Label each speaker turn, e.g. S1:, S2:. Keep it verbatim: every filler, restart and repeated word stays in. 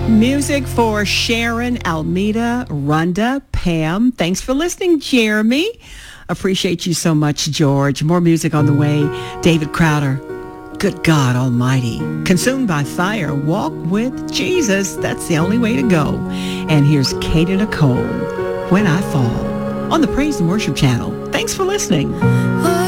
S1: Music for Sharon, Almeda, Rhonda, Pam. Thanks for listening, Jeremy. Appreciate you so much, George. More music on the way. David Crowder. Good God Almighty. Consumed by Fire. Walk with Jesus. That's the only way to go. And here's Katie Nicole, When I Fall, on the Praise and Worship Channel. Thanks for listening.